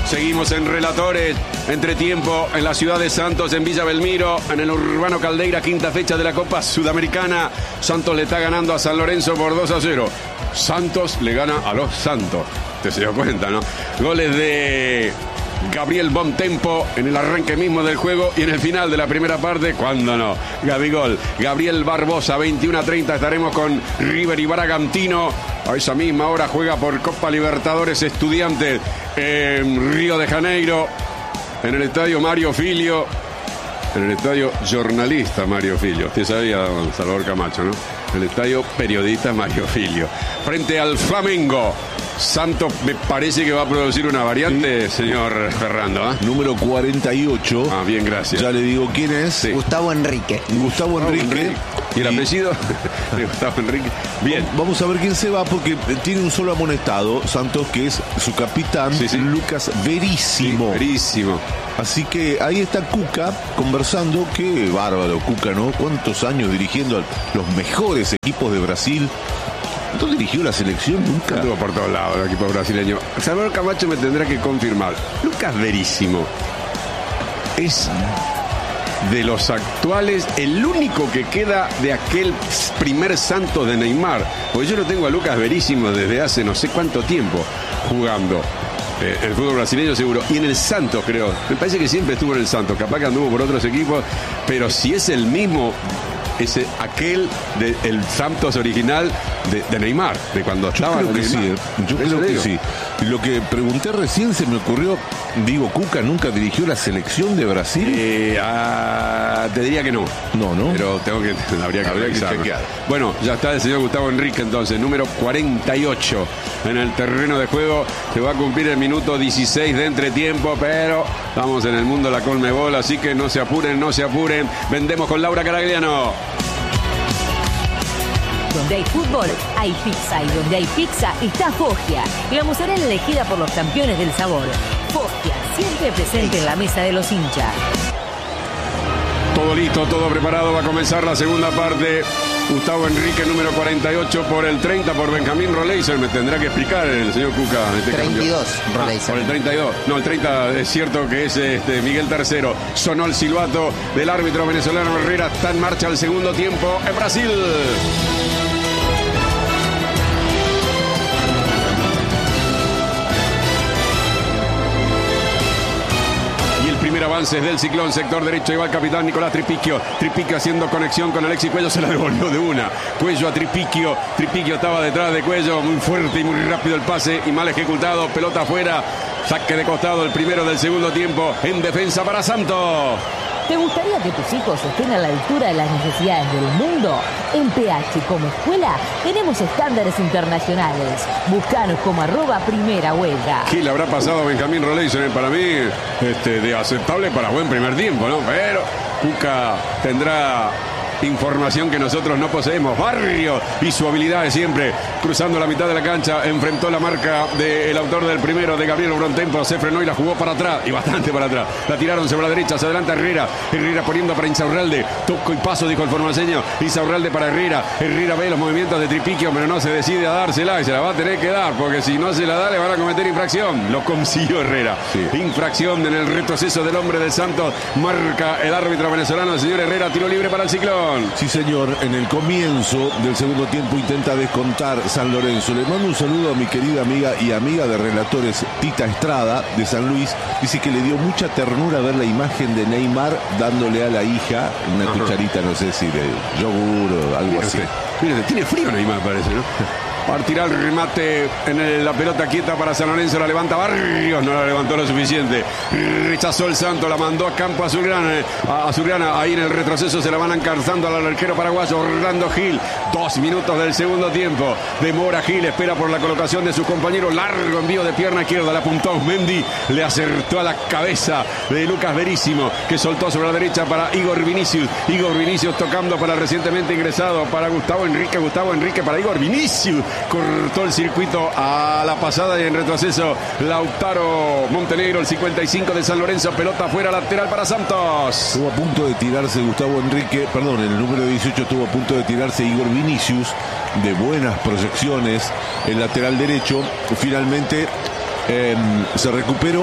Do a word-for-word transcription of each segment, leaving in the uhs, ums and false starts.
Seguimos en Relatores, entretiempo en la ciudad de Santos, en Villa Belmiro, en el Urbano Caldeira, quinta fecha de la Copa Sudamericana. Santos le está ganando a San Lorenzo por dos a cero. Santos le gana a los Santos. Te se dio cuenta, ¿no? Goles de Gabriel Bontempo en el arranque mismo del juego y en el final de la primera parte, ¿cuándo no? Gabigol, Gabriel Barbosa, veintiuno a treinta, estaremos con River y Bragantino. A esa misma hora juega por Copa Libertadores Estudiantes en Río de Janeiro, en el estadio Mario Filio, en el estadio Jornalista Mario Filio. Usted sabía, don Salvador Camacho, ¿no? El estadio Periodista Mario Filio. Frente al Flamengo. Santos me parece que va a producir una variante, sí, señor Ferrando, ¿eh? Número cuarenta y ocho. Ah, bien, gracias. Ya le digo quién es. Sí. Gustavo Enrique. Gustavo Enrique. Enrique. ¿Y el apellido? De Gustavo Enrique. Bien. Vamos a ver quién se va, porque tiene un solo amonestado, Santos, que es su capitán, sí, sí. Lucas Veríssimo. Sí, Veríssimo. Así que ahí está Cuca conversando. Qué bárbaro, Cuca, ¿no? Cuántos años dirigiendo a los mejores equipos de Brasil. ¿No dirigió la selección nunca? Estuvo por todos lados el equipo brasileño. Salvador Camacho me tendrá que confirmar. Lucas Veríssimo es de los actuales el único que queda de aquel primer Santos de Neymar. Porque yo lo tengo a Lucas Veríssimo desde hace no sé cuánto tiempo jugando. Eh, el fútbol brasileño seguro. Y en el Santos, creo. Me parece que siempre estuvo en el Santos. Capaz que anduvo por otros equipos. Pero si es el mismo, es aquel del Santos original de, de Neymar, de cuando estaba. Yo creo que Neymar. sí, yo creo que sí. Lo que pregunté recién se me ocurrió, digo, Cuca nunca dirigió la selección de Brasil. Eh, ah, te diría que no. No, ¿no? Pero tengo que, habría que, habría que chequear. Bueno, ya está el señor Gustavo Enrique entonces, número cuarenta y ocho en el terreno de juego. Se va a cumplir el minuto dieciséis de entretiempo, pero estamos en el mundo de la Conmebol, así que no se apuren, no se apuren. Vendemos con Laura Caragliano. Donde hay fútbol, hay pizza. Y donde hay pizza, está Foggia. La mozzarella elegida por los campeones del sabor. Foggia, siempre presente en la mesa de los hinchas. Todo listo, todo preparado. Va a comenzar la segunda parte. Gustavo Enrique, número cuarenta y ocho por el treinta, por Benjamín Roleiser. Me tendrá que explicar el señor Cuca. Este treinta y dos, Roleiser. Ah, por el treinta y dos. No, el treinta es cierto que es este, Miguel Tercero. Sonó el silbato del árbitro venezolano Herrera. Está en marcha el segundo tiempo en Brasil. Primer avance del Ciclón, sector derecho, y va el capitán Nicolás Tripiquio. Tripiquio haciendo conexión con Alexis Cuello, se la devolvió de una. Cuello a Tripiquio. Tripiquio estaba detrás de Cuello, muy fuerte y muy rápido el pase y mal ejecutado. Pelota afuera, saque de costado, el primero del segundo tiempo en defensa para Santos. ¿Te gustaría que tus hijos estén a la altura de las necesidades del mundo? En P H como escuela tenemos estándares internacionales. Búscanos como arroba primera huelga. ¿Qué le habrá pasado a Benjamín Roleiser? Para mí, este, de aceptable para buen primer tiempo, ¿no? Pero Cuca tendrá información que nosotros no poseemos. Barrio y su habilidad de siempre, cruzando la mitad de la cancha, enfrentó la marca del autor del primero, de Gabriel Bontempo, se frenó y la jugó para atrás, y bastante para atrás. La tiraron sobre la derecha, se adelanta Herrera. Herrera poniendo para Insaurralde. Toco y paso, dijo el formaseño. Insaurralde para Herrera. Herrera ve los movimientos de Tripiquio, pero no se decide a dársela, y se la va a tener que dar, porque si no se la da le van a cometer infracción. Lo consiguió Herrera. Sí. Infracción en el retroceso del hombre del Santos. Marca el árbitro venezolano, el señor Herrera. Tiro libre para el Ciclón. Sí, señor, en el comienzo del segundo tiempo intenta descontar San Lorenzo. Le mando un saludo a mi querida amiga y amiga de relatores, Tita Estrada, de San Luis. Dice que le dio mucha ternura ver la imagen de Neymar dándole a la hija una Ajá. cucharita, no sé si de yogur o algo así. Mire, tiene frío Neymar, parece, ¿no? Para tirar el remate en el, la pelota quieta para San Lorenzo, la levanta Barrios, no la levantó lo suficiente. Rechazó el Santo, la mandó a campo azulgrana, a Azulgrana, ahí en el retroceso se la van encarzando al arquero paraguayo Orlando Gil. Dos minutos del segundo tiempo. Demora Gil, espera por la colocación de sus compañeros. Largo envío de pierna izquierda, la apuntó Mendy, le acertó a la cabeza de Lucas Veríssimo, que soltó sobre la derecha para Igor Vinicius. Igor Vinicius tocando para el recientemente ingresado, para Gustavo Enrique. Gustavo Enrique para Igor Vinicius. Cortó el circuito a la pasada y en retroceso Lautaro Montenegro, el cincuenta y cinco de San Lorenzo. Pelota afuera, lateral para Santos. Estuvo a punto de tirarse Gustavo Enrique, perdón, el número dieciocho estuvo a punto de tirarse Igor Vinicius, de buenas proyecciones, el lateral derecho. Finalmente eh, se recuperó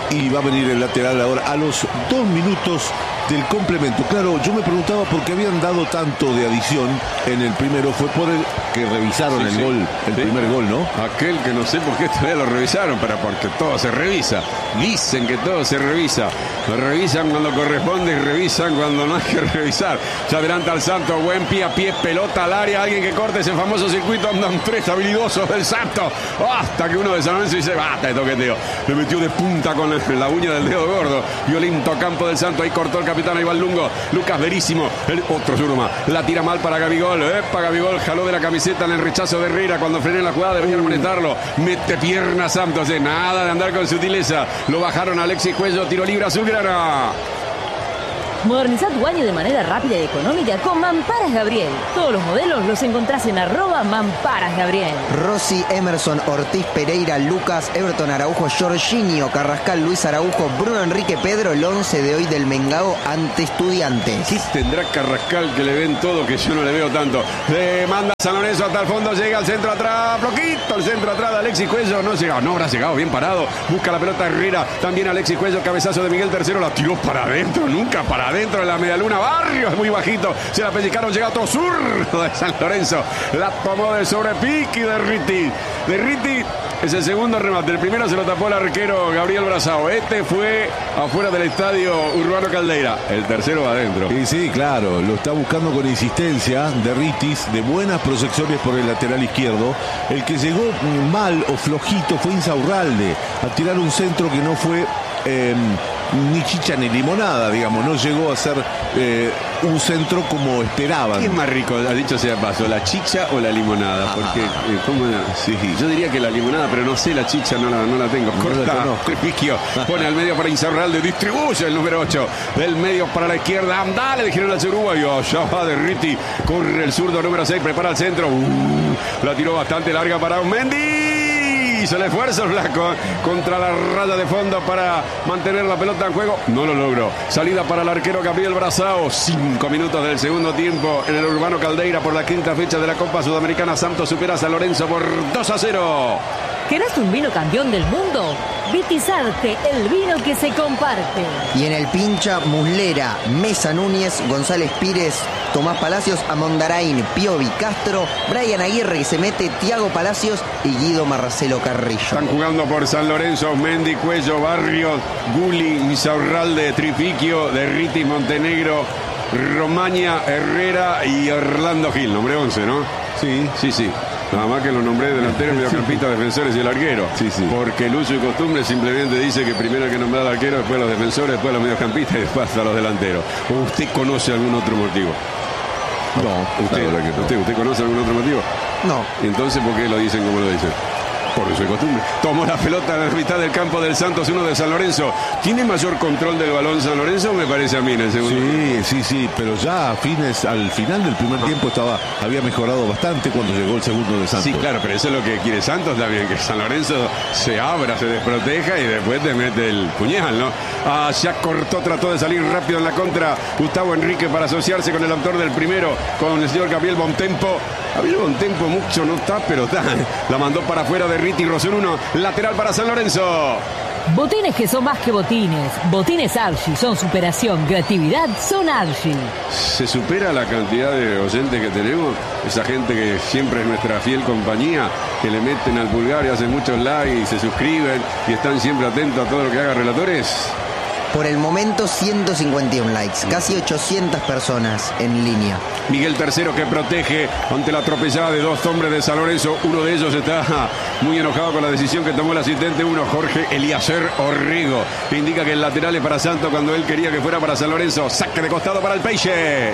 Y va a venir el lateral ahora a los dos minutos del complemento. Claro, yo me preguntaba por qué habían dado tanto de adición en el primero. Fue por el que revisaron Sí, el sí. gol, el Sí. primer gol, ¿no? Aquel que no sé por qué todavía lo revisaron, pero porque todo se revisa. Dicen que todo se revisa. Lo revisan cuando corresponde y revisan cuando no hay que revisar. Se adelanta el Santos, buen pie a pie, pelota al área, alguien que corte ese famoso circuito, andan tres habilidosos del Santos. Hasta que uno de San Lorenzo dice, basta de toqueteo. Le metió de punta con la, la uña del dedo gordo. Violento campo del Santos, ahí cortó el capitán, ahí va el Lungo. Lucas Verísimo, el otro uno más. La tira mal para Gabigol. Epa, Gabigol jaló de la camiseta en el rechazo de Herrera cuando frené la jugada, deberían amonestarlo. Mete pierna Santos, de nada de andar con sutileza. Lo bajaron a Alexis Cuello, tiro libre azulgrana. Moderniza tu baño de manera rápida y económica con Mamparas Gabriel. Todos los modelos los encontrás en arroba Mamparas Gabriel. Rossi, Emerson, Ortiz, Pereira, Lucas, Everton, Araujo, Jorginho, Carrascal, Luis Araujo, Bruno Enrique, Pedro, el once de hoy del Mengao ante Estudiantes. ¿Qué tendrá Carrascal que le ven todo que yo no le veo tanto? Le manda San Lorenzo hasta el fondo, llega al centro atrás, bloquito, el centro atrás de Alexis Cuello, no llega, no habrá llegado, bien parado, busca la pelota Herrera, también Alexis Cuello, cabezazo de Miguel Tercero, la tiró para adentro, nunca para adentro de la medialuna, Barrios, muy bajito, se la pellizcaron, llega otro zurdo de San Lorenzo, la tomó de sobrepique de Ritti, de Ritti. Es el segundo remate. El primero se lo tapó el arquero Gabriel Brazao. Este fue afuera del estadio Urbano Caldeira. El tercero va adentro. Y sí, claro, lo está buscando con insistencia de Ritis, de buenas proyecciones por el lateral izquierdo. El que llegó mal o flojito fue Insaurralde a tirar un centro que no fue eh, ni chicha ni limonada, digamos. No llegó a ser eh, un centro como esperaban. ¿Qué es más rico, ha dicho sea paso, la chicha o la limonada? Porque, eh, ¿cómo era? Sí. Yo diría que la limonada, pero no sé, la chicha no la, no la tengo. No la Corta, conozco. Tripicchio, pone al medio para Insaurralde, distribuye el número ocho. Del medio para la izquierda, andale, dijeron al uruguayo. Ya va de Ritti, corre el zurdo número seis, prepara el centro. Uh, la tiró bastante larga para Mendy. Hizo el esfuerzo flaco contra la raya de fondo para mantener la pelota en juego. No lo logró. Salida para el arquero Gabriel Brazao. Cinco minutos del segundo tiempo en el Urbano Caldeira por la quinta fecha de la Copa Sudamericana. Santos supera a San Lorenzo por dos a cero. ¿Querés un vino campeón del mundo? Vitizarte, el vino que se comparte. Y en el pincha, Muslera, Mesa Núñez, González Pires, Tomás Palacios, Amondarain, Piovi, Castro, Brian Aguirre que se mete, Tiago Palacios y Guido Marcelo Carrillo. Están jugando por San Lorenzo, Mendy, Cuello, Barrios, Guli, Insaurralde, Tripicchio, de Ritti, Montenegro, Romaña, Herrera y Orlando Gil. Nombre once, ¿no? Sí. Sí, sí. Nada más que los nombré delanteros, mediocampistas, defensores y el arquero. Sí, sí. Porque el uso y costumbre simplemente dice que primero hay que nombrar al arquero, después los defensores, después los mediocampistas y después hasta los delanteros. ¿O usted conoce algún otro motivo? No, ¿Usted, la verdad que no. usted, ¿Usted conoce algún otro motivo? No, Entonces, ¿por qué lo dicen como lo dicen? Por uso y costumbre. Tomó la pelota en la mitad del campo del Santos, uno de San Lorenzo. ¿Tiene mayor control del balón San Lorenzo? Me parece a mí en el segundo. Sí, sí, sí, pero ya a fines, al final del primer tiempo estaba, había mejorado bastante cuando llegó el segundo de Santos. Sí, claro, pero eso es lo que quiere Santos también, que San Lorenzo se abra, se desproteja y después te mete el puñal, ¿no? Ah, ya cortó, trató de salir rápido en la contra Gustavo Enrique para asociarse con el autor del primero, con el señor Gabriel Bontempo. Gabriel Bontempo mucho no está, pero está. La mandó para afuera de Ritti, Rosenuno, lateral para San Lorenzo. Botines que son más que botines. Botines Archie son superación, creatividad, son Archie. Se supera la cantidad de oyentes que tenemos, esa gente que siempre es nuestra fiel compañía, que le meten al pulgar y hacen muchos likes y se suscriben y están siempre atentos a todo lo que haga Relatores. por el momento ciento cincuenta y uno likes, casi ochocientas personas en línea. Miguel Tercero que protege ante la atropellada de dos hombres de San Lorenzo. Uno de ellos está muy enojado con la decisión que tomó el asistente uno, Jorge Eliezer Orrego, que indica que el lateral es para Santos cuando él quería que fuera para San Lorenzo. Saque de costado para el Peixe.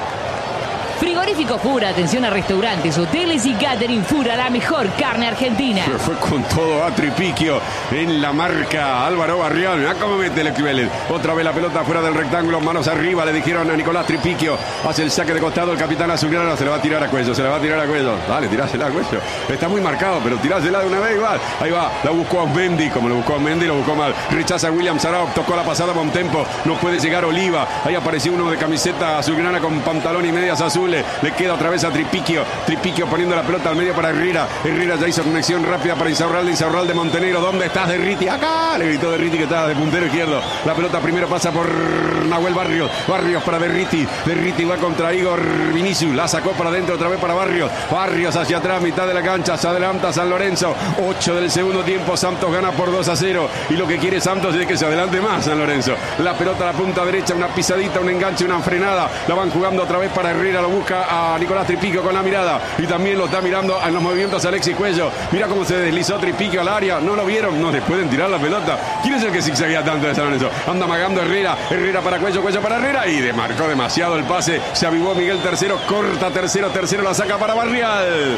Frigorífico Fura, atención a restaurantes, hoteles y catering. Fura, la mejor carne argentina. Pero fue con todo a Tripicchio en la marca Álvaro Barrial. Mirá cómo mete el Esquivel. Otra vez la pelota fuera del rectángulo, manos arriba, le dijeron a Nicolás Tripicchio. Hace el saque de costado el capitán azulgrana, se le va a tirar a Cuello, se le va a tirar a Cuello. Dale, tirásela a Cuello. Está muy marcado, pero tirásela de una vez igual. Ahí va, la buscó a Mendy, como lo buscó a Mendy, lo buscó mal. Rechaza a William Sarab, tocó la pasada Bontempo, no puede llegar Oliva. Ahí apareció uno de camiseta azulgrana con pantalón y medias azules. imposible. Le queda otra vez a Tripiquio. Tripiquio poniendo la pelota al medio para Herrera. Herrera ya hizo conexión rápida para Insaurralde. Insaurralde Montenegro. ¿Dónde estás, Derriti? Acá le gritó Derriti que estaba de puntero izquierdo. La pelota primero pasa por Nahuel Barrios. Barrios para Derriti. Derriti va contra Igor Vinicius. La sacó para adentro otra vez para Barrios. Barrios hacia atrás, mitad de la cancha. Se adelanta San Lorenzo. ocho del segundo tiempo. Santos gana por dos a cero. Y lo que quiere Santos es que se adelante más San Lorenzo. La pelota a la punta derecha. Una pisadita, un enganche, una frenada. La van jugando otra vez para Herrera. Lo busca a Nicolás Tripiquio con la mirada. Y también lo está mirando en los movimientos Alexis Cuello. Mira cómo se deslizó Tripiquio al área. ¿No lo vieron? No le pueden tirar la pelota. ¿Quién es el que zigzaguea tanto de San Lorenzo? Anda amagando Herrera. Herrera para Cuello. Cuello para Herrera. Y demarcó demasiado el pase. Se avivó Miguel Tercero. Corta Tercero. Tercero la saca para Barrial.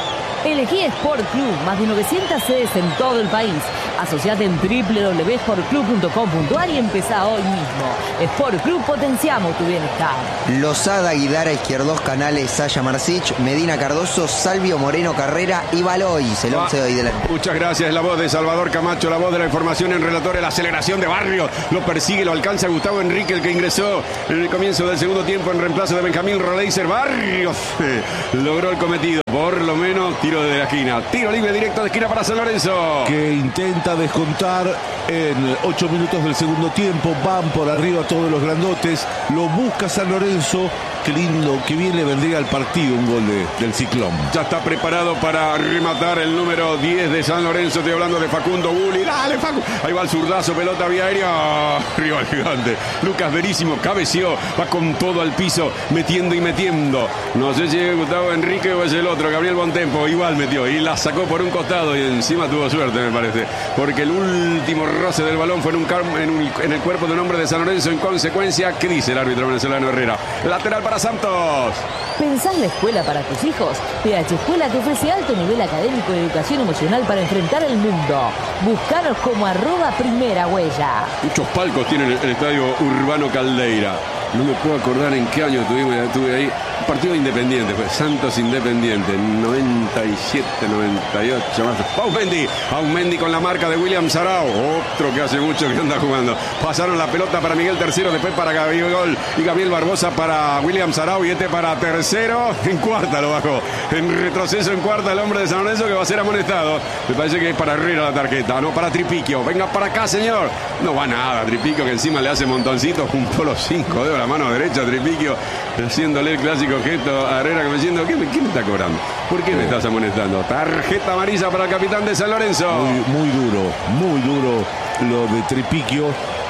Elegí Sport Club, más de novecientas sedes en todo el país. Asociate en doble u doble u doble u punto sport club punto com punto a r y empezá hoy mismo. Sport Club, potenciamos tu bienestar. Lozada, Guidara, Izquierdos, Canales, Saya Marcich, Medina Cardoso, Salvio Moreno Carrera y Valois, el once de hoy de la... Muchas gracias, la voz de Salvador Camacho, la voz de la información en Relatores, la aceleración de Barrios, lo persigue, lo alcanza Gustavo Enrique, el que ingresó en el comienzo del segundo tiempo en reemplazo de Benjamín Roleiser. Barrios logró el cometido, por lo menos tiro de la esquina, tiro libre directo de esquina para San Lorenzo, que intenta descontar en ocho minutos del segundo tiempo. Van por arriba todos los grandotes, lo busca San Lorenzo. Qué lindo, qué bien le vendría al partido un gol de, del Ciclón. Ya está preparado para rematar el número diez de San Lorenzo. Estoy hablando de Facundo Bulli. Dale, Facu. Ahí va el zurdazo, pelota vía aérea. Rival gigante. Lucas Verísimo cabeció. Va con todo al piso, metiendo y metiendo. No sé si es Gustavo Enrique o es el otro, Gabriel Bontempo. Igual metió y la sacó por un costado y encima tuvo suerte, me parece. Porque el último roce del balón fue en, un, en, un, en el cuerpo de un hombre de San Lorenzo. En consecuencia, ¿qué dice el árbitro venezolano Herrera? Lateral para Santos. ¿Pensás la escuela para tus hijos? P H Escuela te ofrece alto nivel académico y educación emocional para enfrentar el mundo. Búscanos como arroba primera huella. Muchos palcos tiene el Estadio Urbano Caldeira. No me puedo acordar en qué año tuvimos, estuve ahí. Un partido independiente, fue Santos Independiente, noventa y siete, noventa y ocho. Más. Aumendi, Aumendi con la marca de William Sarao, otro que hace mucho que anda jugando. Pasaron la pelota para Miguel Tercero, después para Gabriel y Gabriel Barbosa para William Sarao y este para Tercero. En cuarta lo bajó. En retroceso en cuarta el hombre de San Lorenzo que va a ser amonestado. Me parece que es para Herrera la tarjeta, no para Tripiquio. Venga para acá, señor. No va nada, Tripiquio que encima le hace montoncitos, juntó los cinco dedos, la mano derecha, Tripiquio, haciéndole el clásico gesto a Herrera como diciendo, ¿qué me, ¿qué me está cobrando? ¿Por qué me estás amonestando? Tarjeta amarilla para el capitán de San Lorenzo. Muy, muy duro, muy duro lo de Tripiquio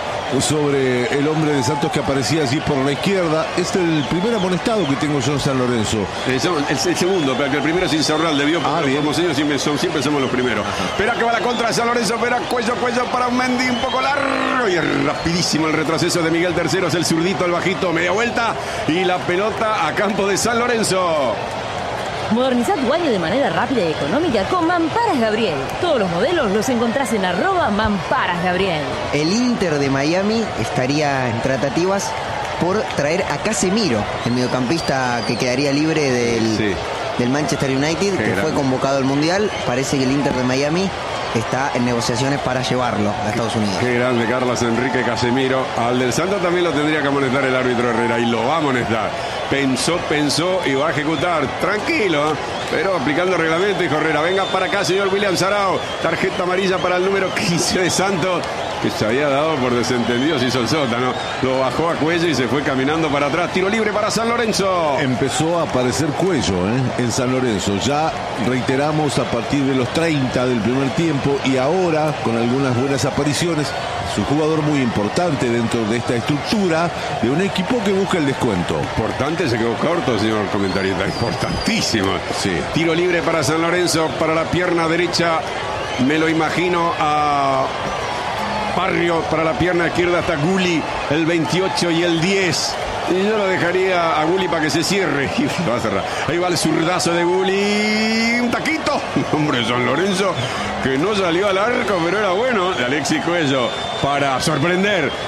sobre el hombre de Santos que aparecía allí por la izquierda. Es el primer amonestado que tengo yo en San Lorenzo. El, el, el segundo, pero que el primero es Insaurralde, vio, ah, como señor siempre, son, siempre somos los primeros. Espera que va la contra de San Lorenzo, espera cuello, cuello para un Mendy un poco largo y es rapidísimo el retroceso de Miguel Tercero, es el zurdito, el bajito, media vuelta y la pelota a campo de San Lorenzo. Modernizá tu baño de manera rápida y económica con Mamparas Gabriel. Todos los modelos los encontrás en arroba Mamparas Gabriel. El Inter de Miami estaría en tratativas por traer a Casemiro, el mediocampista que quedaría libre del, sí. del Manchester United, Qué que grande. fue convocado al Mundial. Parece que el Inter de Miami está en negociaciones para llevarlo a Estados Unidos. Qué grande Carlos Enrique Casemiro. Al del Santos también lo tendría que amonestar el árbitro Herrera y lo va a amonestar. Pensó, pensó y va a ejecutar. Tranquilo, pero aplicando el reglamento, dijo Herrera. Venga para acá, señor William Sarao. Tarjeta amarilla para el número quince de Santos, que se había dado por desentendido, se hizo el sótano. Lo bajó a Cuello y se fue caminando para atrás. Tiro libre para San Lorenzo. Empezó a aparecer Cuello ¿eh? en San Lorenzo. Ya reiteramos a partir de los treinta del primer tiempo y ahora con algunas buenas apariciones. Es un jugador muy importante dentro de esta estructura de un equipo que busca el descuento. Importante, se quedó corto, señor comentarista. Importantísimo. Sí. Tiro libre para San Lorenzo, para la pierna derecha. Me lo imagino a Barrio, para la pierna izquierda está Gulli, el veintiocho y el diez. Y yo lo dejaría a Gulli para que se cierre. Y va a cerrar. Ahí va el zurdazo de Gulli. Un taquito. Hombre, de San Lorenzo, que no salió al arco, pero era bueno. De Alexis Cuello para sorprender.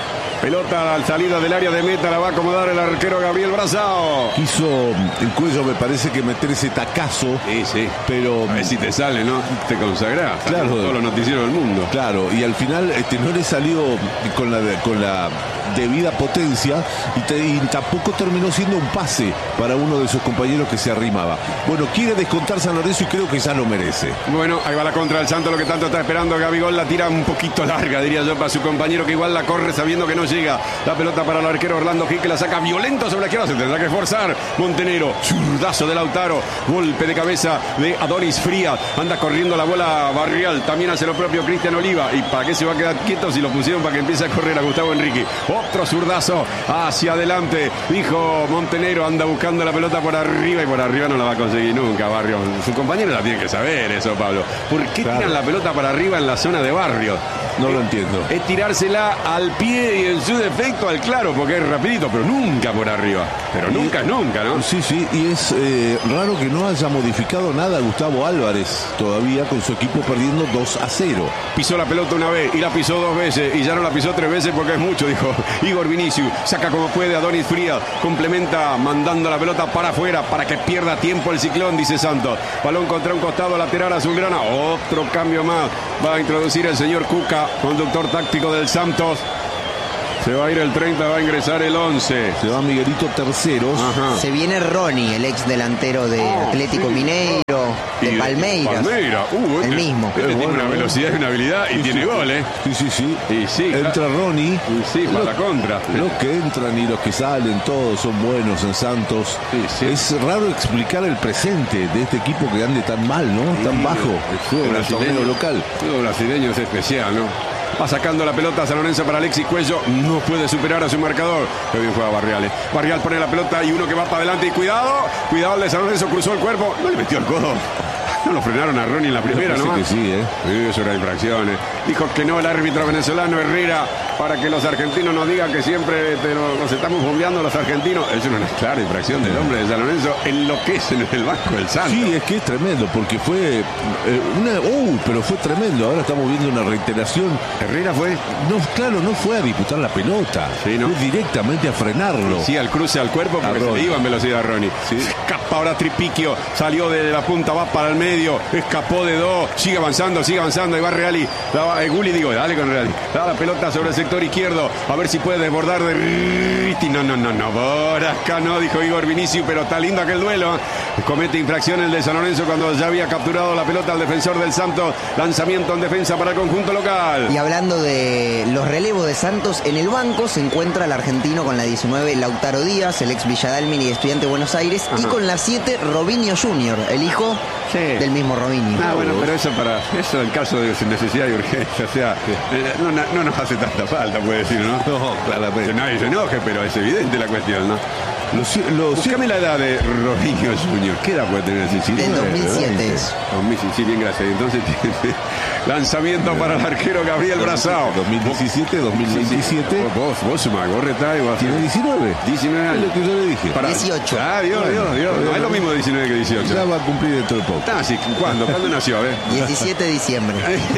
Pelota al salida del área de meta, la va a acomodar el arquero Gabriel Brazao. Quiso el Cuello, me parece que meter ese tacazo. Sí, sí. Pero a ver si te sale, ¿no? Te consagrás. Claro. Todos los noticieros del mundo. Claro, y al final este, no le salió con la, con la debida potencia y, te, y tampoco terminó siendo un pase para uno de sus compañeros que se arrimaba. Bueno, quiere descontar San Lorenzo y creo que ya lo merece. Bueno, ahí va la contra del Santos, lo que tanto está esperando Gabigol, la tira un poquito larga, diría yo, para su compañero que igual la corre sabiendo que no llega. La pelota para el arquero Orlando Gil, que la saca violento sobre la izquierda, se tendrá que esforzar. Montenegro, zurdazo de Lautaro, golpe de cabeza de Adonis Frías, anda corriendo la bola Barrial, también hace lo propio Cristian Oliva. ¿Y para qué se va a quedar quieto si lo pusieron para que empiece a correr a Gustavo Enrique? Otro zurdazo hacia adelante, dijo Montenegro, anda buscando la pelota por arriba y por arriba no la va a conseguir nunca, Barrio. Su compañero la tiene que saber eso, Pablo. ¿Por qué claro. tiran la pelota para arriba en la zona de Barrio? No es, lo entiendo. Es tirársela al pie y en su defecto al claro, porque es rapidito, pero nunca por arriba. Pero y, nunca, nunca, ¿no? Sí, sí, y es eh, raro que no haya modificado nada Gustavo Álvarez todavía con su equipo perdiendo dos a cero. Pisó la pelota una vez y la pisó dos veces y ya no la pisó tres veces porque es mucho, dijo Igor Vinicius. Saca como puede a Adonis Frías, complementa mandando la pelota para afuera para que pierda tiempo el Ciclón, dice Santos. Balón contra un costado lateral azulgrana. Otro cambio más va a introducir el señor Cuca, conductor táctico del Santos. Se va a ir el treinta, va a ingresar el once. Se va Miguelito Terceros. Ajá. Se viene Ronnie, el ex delantero de oh, Atlético sí. Mineiro, de y Palmeiras. Palmeira. Uh, el este, mismo. Este tiene bueno, una velocidad y una habilidad y sí, tiene sí. gol, ¿eh? Sí, sí, sí. Y sí Entra claro. Ronnie. Y sí, para los, la contra. Los que entran y los que salen, todos son buenos en Santos. Sí, sí. Es raro explicar el presente de este equipo que ande tan mal, ¿no? Sí, tan bajo. El fútbol el torneo local. El fútbol brasileño es especial, ¿no? Va sacando la pelota a San Lorenzo para Alexis Cuello. No puede superar a su marcador. Qué bien juega Barriales. Barrial pone la pelota y uno que va para adelante. Y cuidado. Cuidado el de San Lorenzo. Cruzó el cuerpo. No le metió el codo. No lo frenaron a Ronnie en la primera, ¿no? Que sí, ¿eh? Sí, eso era infracción, ¿eh? Dijo que no el árbitro venezolano Herrera para que los argentinos nos digan que siempre te lo, nos estamos bombeando los argentinos. Es una clara infracción del hombre de San Lorenzo. Enloquece en el banco del Santos. Sí, es que es tremendo porque fue eh, una... ¡Uh! Pero fue tremendo. Ahora estamos viendo una reiteración. ¿Herrera fue? No, claro, no fue a disputar la pelota. Sí, ¿no? Fue directamente a frenarlo. Sí, al cruce al cuerpo porque se le iba en velocidad a Ronnie. Sí. Escapa ahora Tripiquio. Salió de la punta, va para el medio. Escapó de dos. Sigue avanzando, sigue avanzando. Ahí va Reali. La, eh, Gulli, digo, dale con Reali. Da la pelota sobre el sector izquierdo. A ver si puede desbordar de Riti. No, no, no, no. Por acá no, dijo Igor Vinicius, pero está lindo aquel duelo. Comete infracción el de San Lorenzo cuando ya había capturado la pelota al defensor del Santos. Lanzamiento en defensa para el conjunto local. Y hablando de los relevos de Santos, en el banco se encuentra el argentino con la diecinueve, Lautaro Díaz, el ex Villadalmini y estudiante de Buenos Aires. Ajá. Y con la siete, Robinho junior, el hijo sí. del mismo Robinho. Ah, bueno, pero eso para eso en caso de necesidad y urgencia, o sea, no, no, no nos hace tanta falta, puede decir, ¿no? No, claramente. Que nadie se enoje, pero es evidente la cuestión, ¿no? Los, los, Búscame la edad de Robinho junior. ¿Qué edad puede tener ese chico? En dos mil siete. Sí, bien, gracias. Entonces tiene lanzamiento para el arquero Gabriel Brazao. dos mil diecisiete, dos mil veintisiete. Vos, vos, Suma, gorreta y vos. Tiene diecinueve. diecinueve años. Es lo que yo le dije. Para... dieciocho. Ah, Dios, bueno, Dios, Dios. No es lo mismo diecinueve que dieciocho. Ya va a cumplir dentro de poco. Ah, sí. ¿Cuándo? ¿Cuándo nació? A ver. diecisiete de diciembre.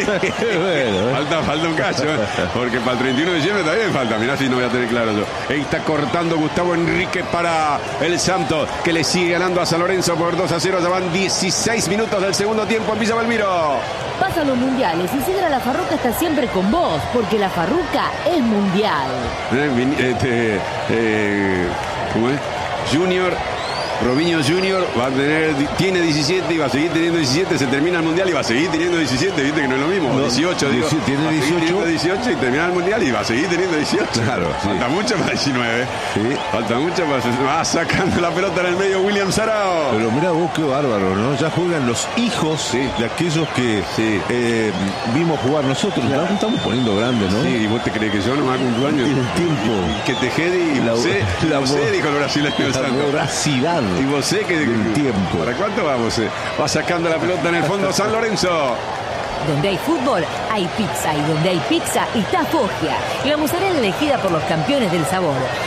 Bueno, falta, falta un cacho, ¿eh? Porque para el treinta y uno de diciembre también falta. Mirá si no voy a tener claro yo. Ahí está cortando Gustavo Enrique para el Santos, que le sigue ganando a San Lorenzo por dos a cero. Ya van dieciséis minutos del segundo tiempo en Villa Belmiro. Pasan los mundiales y Sidra La Farruca está siempre con vos, porque La Farruca es mundial. Eh, este, eh, ¿Cómo es? Junior, Robinho junior va a tener, tiene diecisiete y va a seguir teniendo diecisiete, se termina el mundial y va a seguir teniendo diecisiete, viste que no es lo mismo. No, dieciocho, digo, tiene dieciocho. dieciocho y termina el mundial y va a seguir teniendo dieciocho. Claro, sí. Falta mucho para diecinueve. Sí. Falta mucho para. Va sacando la pelota en el medio William Sarao. Pero mira vos qué bárbaro, ¿no? Ya juegan los hijos sí. de aquellos que sí. eh, vimos jugar nosotros. Ya nos estamos poniendo grandes, ¿no? Sí, y vos te crees que yo no me hago un años. El tiempo. Que Tejedi y la, José, la, José dijo el brasileño. La voracidad. Y vos sé que el tiempo. ¿Para cuánto vamos? Va sacando la pelota en el fondo San Lorenzo. Donde hay fútbol, hay pizza. Y donde hay pizza, está Foggia. La mozzarella elegida por los campeones del sabor. Foggia.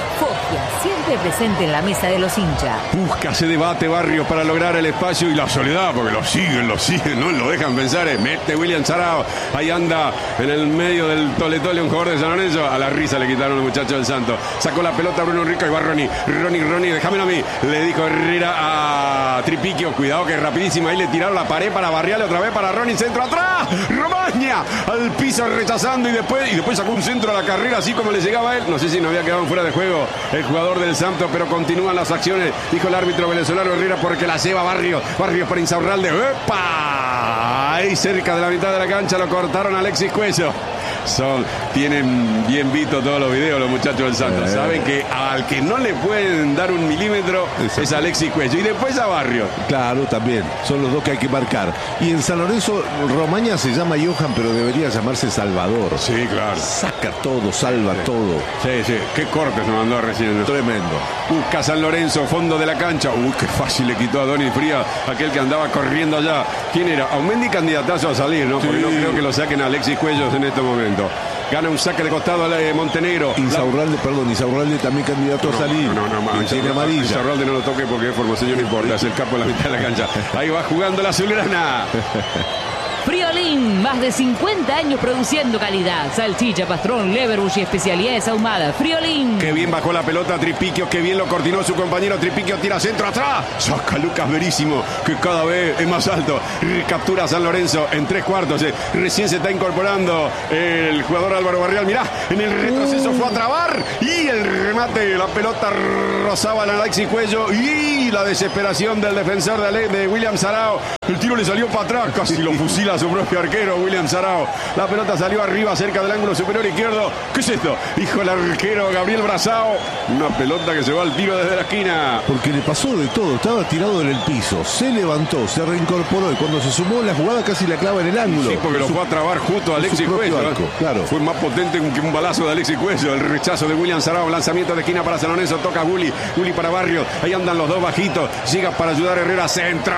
nostalgia siempre presente en la mesa de los hinchas. Busca ese debate Barrios para lograr el espacio y la soledad, porque lo siguen, lo siguen, no lo dejan pensar. Eh. Mete William Sarao, ahí anda en el medio del tole tole un jugador de San Lorenzo. A la risa le quitaron los muchachos del Santo. Sacó la pelota Bruno Rico y va Ronnie. Ronnie, Ronnie, déjamelo a mí. Le dijo Herrera a Tripiquio, cuidado que es rapidísimo. Ahí le tiraron la pared para Barrial, otra vez para Ronnie, centro atrás. Romaña al piso rechazando y después, y después sacó un centro a la carrera así como le llegaba a él. No sé si no había quedado fuera de juego el jugador del Santo, pero continúan las acciones, dijo el árbitro venezolano Herrera, porque la lleva Barrios. Barrios para Insaurralde. ¡Epa! Ahí cerca de la mitad de la cancha lo cortaron a Alexis Cuello. Son, tienen bien visto todos los videos los muchachos del Santos. Eh. Saben que al que no le pueden dar un milímetro Exacto. es Alexis Cuello. Y después a Barrios. Claro, también. Son los dos que hay que marcar. Y en San Lorenzo, Romaña se llama Johan, pero debería llamarse Salvador. Sí, claro. Saca todo, salva sí. todo. Sí, sí. Qué corte se mandó recién. Tremendo. Busca San Lorenzo, fondo de la cancha. Uy, qué fácil le quitó a Donny Frías, aquel que andaba corriendo allá. ¿Quién era? Aumendi candidatazo a salir, ¿no? Porque sí. no creo que lo saquen a Alexis Cuellos en este momento. Gana un saque de costado a Montenegro. Insaurralde, la... perdón, Insaurralde también candidato no, a salir. No, no, no, no. Tiene amarilla. Insaurralde no lo toque porque es formoseño, no importa. Es el capo en la mitad de la cancha. Ahí va jugando la azulgrana. Friolín, más de cincuenta años produciendo calidad. Salchicha, pastrón, leverbush y especialidades ahumadas. Friolín. Qué bien bajó la pelota Tripiquio, qué bien lo coordinó su compañero. Tripiquio tira centro atrás. Saca Lucas Verísimo, que cada vez es más alto. Captura a San Lorenzo en tres cuartos. Eh. Recién se está incorporando el jugador Álvaro Barrial. Mirá, en el retroceso fue a trabar. Y el remate, la pelota rozaba a Alexis Cuello. Y la desesperación del defensor de, Ale, de William Sarao. El tiro le salió para atrás, casi lo fusila a su propio arquero, William Sarao. La pelota salió arriba, cerca del ángulo superior izquierdo. ¿Qué es esto? Hijo el arquero Gabriel Brazao. Una pelota que se va al tiro desde la esquina. Porque le pasó de todo, estaba tirado en el piso, se levantó, se reincorporó y cuando se sumó la jugada casi la clava en el ángulo. Sí, porque lo fue a trabar justo a Alexis Cuello. Claro. Fue más potente que un balazo de Alexis Cuello. El rechazo de William Sarao, lanzamiento de esquina para San Lorenzo, toca Gulli, Gulli para Barrios. Ahí andan los dos bajitos. Llega para ayudar a Herrera, centro.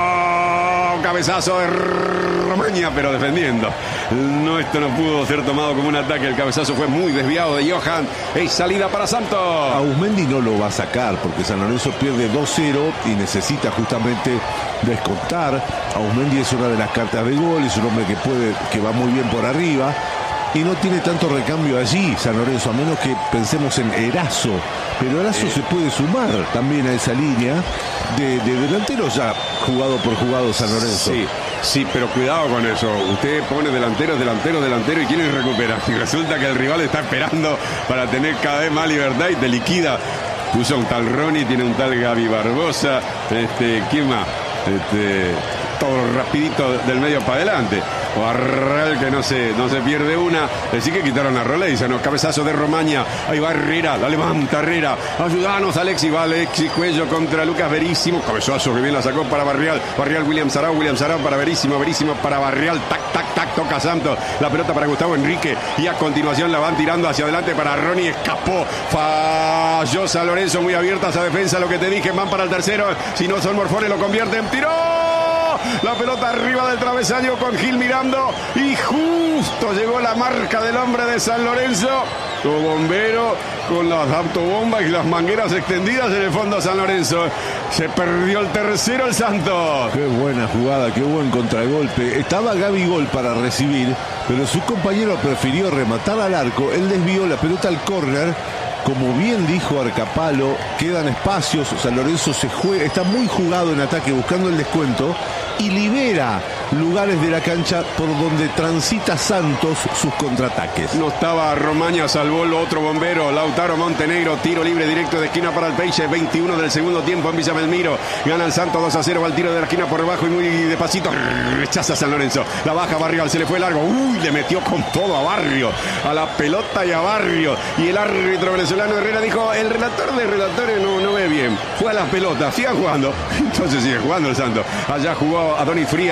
Cabezazo de Romaña, pero defendiendo. No, esto no pudo ser tomado como un ataque. El cabezazo fue muy desviado de Johan. Es salida para Santos. Aumendi no lo va a sacar porque San Lorenzo pierde dos cero y necesita justamente descontar. Aumendi es una de las cartas de gol, es un hombre que puede, que va muy bien por arriba. Y no tiene tanto recambio allí, San Lorenzo, a menos que pensemos en Erazo. Pero Erazo eh. se puede sumar también a esa línea de, de delanteros ya jugado por jugado San Lorenzo. Sí, sí, pero cuidado con eso. Usted pone delanteros, delanteros, delanteros y ¿quiénes recupera? Y resulta que el rival está esperando para tener cada vez más libertad y te liquida. Puso un tal Ronnie, tiene un tal Gaby Barbosa. Este, ¿quién más? Este, todo rapidito del medio para adelante. Barral que no se, no se pierde una. Decir que quitaron a Roleza, ¿no? Cabezazo de Romaña. Ahí va Herrera, la levanta Herrera. Ayudanos, Alexis. Va Alexis Cuello contra Lucas Verísimo. Cabezazo que bien la sacó para Barrial. Barrial, William Sarao. William Sarao para Verísimo. Verísimo para Barrial. Tac, tac, tac. Toca Santos. La pelota para Gustavo Enrique. Y a continuación la van tirando hacia adelante para Ronnie. Escapó. Falló San Lorenzo. Muy abierta esa defensa. Lo que te dije. Van para el tercero. Si no son Morfones, lo convierten. ¡Tiró! La pelota arriba del travesaño con Gil mirando y justo llegó la marca del hombre de San Lorenzo. Todo bombero con las autobombas y las mangueras extendidas en el fondo San Lorenzo. Se perdió el tercero el Santos. Qué buena jugada, qué buen contragolpe. Estaba Gaby Gol para recibir, pero su compañero prefirió rematar al arco. Él desvió la pelota al córner. Como bien dijo Arcapalo, quedan espacios. San Lorenzo se juega, está muy jugado en ataque buscando el descuento y libera lugares de la cancha por donde transita Santos sus contraataques. No estaba Romaña, salvó el otro bombero, Lautaro Montenegro, tiro libre directo de esquina para el Peixe, veintiuno del segundo tiempo en Villa Belmiro. Gana el Santos dos a cero, va el tiro de la esquina por debajo y muy despacito rechaza San Lorenzo. La baja Barrial, se le fue largo. Uy, le metió con todo a Barrio, a la pelota y a Barrio. Y el árbitro venezolano Herrera dijo, el relator de relatores no, no ve bien. Fue a las pelotas, sigan jugando. Entonces sigue jugando el Santos. Allá jugó a Donny Frías, tocó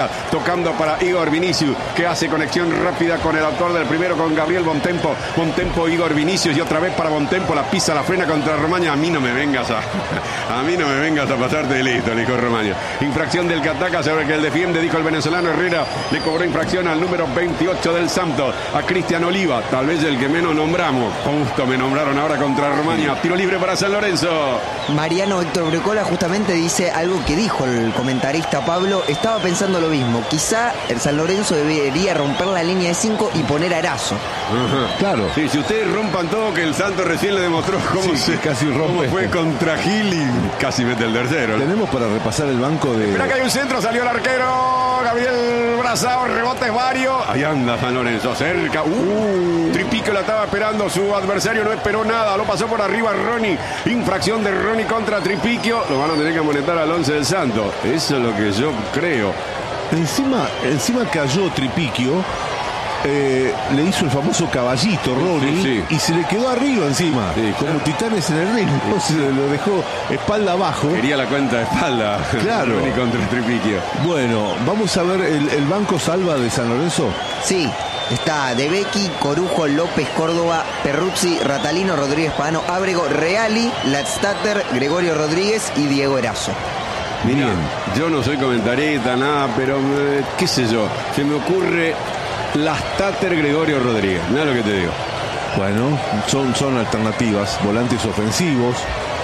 tocando para Igor Vinicius, que hace conexión rápida con el autor del primero, con Gabriel Bontempo. Bontempo, Igor Vinicius, y otra vez para Bontempo, la pisa, la frena contra Romaña. A mí no me vengas a a mí no me vengas a pasarte de listo, le dijo Romaña. Infracción del que ataca sobre que el defiende, dijo el venezolano Herrera. Le cobró infracción al número veintiocho del Santos, a Cristian Oliva, tal vez el que menos nombramos. Justo me nombraron ahora contra Romaña. Tiro libre para San Lorenzo. Mariano Héctor Brecola justamente dice algo que dijo el comentarista Pablo. Estaba pensando lo mismo. Quizá el San Lorenzo debería romper la línea de cinco y poner a Erazo. Ajá, claro. Sí, si ustedes rompan todo, que el Santos recién le demostró cómo, Sí, se, casi rompe. cómo fue contra Gil y casi mete el tercero. Tenemos para repasar el banco de... Mira que hay un centro, salió el arquero Gabriel Brazao, rebotes varios. Ahí anda San Lorenzo, cerca. Uh, Tripico la estaba esperando, su adversario no esperó nada, lo pasó por arriba Ronnie. Infracción de Ronnie contra Tripiquio. Lo van a tener que amonestar al once del Santos. Eso es lo que yo creo. Encima, encima cayó Tripiquio. Eh, le hizo el famoso caballito Ronnie, sí, sí. y se le quedó arriba encima, Sí, como claro. titanes en el ring, ¿no? Se lo dejó espalda abajo. Quería la cuenta de espalda. Claro. Ronnie contra Tripiquio. Bueno, vamos a ver el, el banco salva de San Lorenzo. Sí, está De Becchi, Corujo, López, Córdoba, Perruzzi, Ratalino, Rodríguez Pagano, Ábrego, Reali, Latstatter, Gregorio Rodríguez y Diego Erazo. Mirá, Bien. yo no soy comentarista, nada, pero eh, qué sé yo, se me ocurre Latstatter, Gregorio Rodríguez. Mira lo que te digo. Bueno, son, son alternativas, volantes ofensivos,